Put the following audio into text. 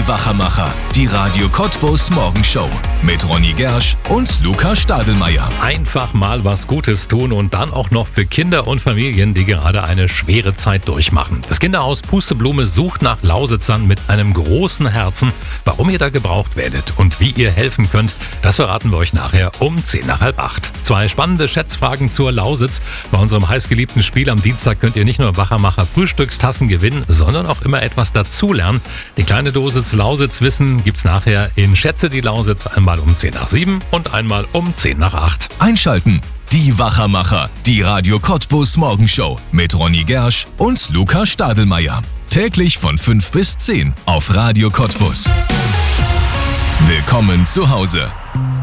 Die Wachermacher, die Radio Cottbus Morgenshow mit Ronny Gersch und Luca Stadelmeier. Einfach mal was Gutes tun und dann auch noch für Kinder und Familien, die gerade eine schwere Zeit durchmachen. Das Kinderhaus Pusteblume sucht nach Lausitzern mit einem großen Herzen. Warum ihr da gebraucht werdet und wie ihr helfen könnt, das verraten wir euch nachher um 7:50. 2 spannende Schätzfragen zur Lausitz. Bei unserem heißgeliebten Spiel am Dienstag könnt ihr nicht nur Wachermacher Frühstückstassen gewinnen, sondern auch immer etwas dazulernen. Die kleine Dosis Lausitz-Wissen gibt's nachher in Schätze die Lausitz einmal um 7:10 und einmal um 7:50. Einschalten. Die Wachermacher, die Radio Cottbus Morgenshow mit Ronny Gersch und Luca Stadelmeier. Täglich von 5 bis 10 auf Radio Cottbus. Willkommen zu Hause.